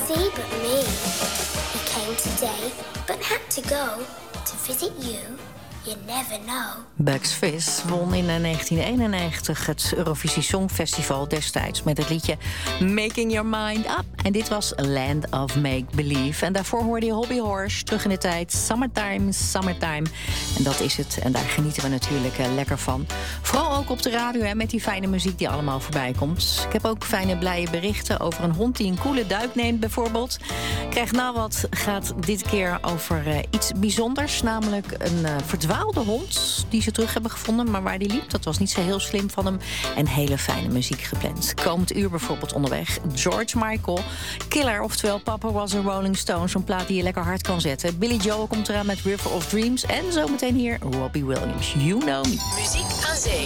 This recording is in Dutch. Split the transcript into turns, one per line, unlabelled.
see but me? He came today, but had to go to visit you. You never know.
Bugs Fizz won in 1991 het Eurovisie Songfestival destijds met het liedje Making Your Mind Up. En dit was Land of Make Believe. En daarvoor hoorde je Hobby Horse, terug in de tijd, Summertime, Summertime. En dat is het. En daar genieten we natuurlijk lekker van. Vooral ook op de radio hè, met die fijne muziek die allemaal voorbij komt. Ik heb ook fijne, blije berichten over een hond die een koele duik neemt bijvoorbeeld. Krijg nou wat gaat dit keer over iets bijzonders, namelijk een verdwaalde hond die ze terug hebben gevonden, maar waar die liep, dat was niet zo heel slim van hem. En hele fijne muziek gepland. Komend uur bijvoorbeeld onderweg George Michael, Killer, oftewel Papa Was a Rolling Stone, zo'n plaat die je lekker hard kan zetten. Billy Joel komt eraan met River of Dreams en zometeen hier Robbie Williams, You Know Me.
Muziek aan zee.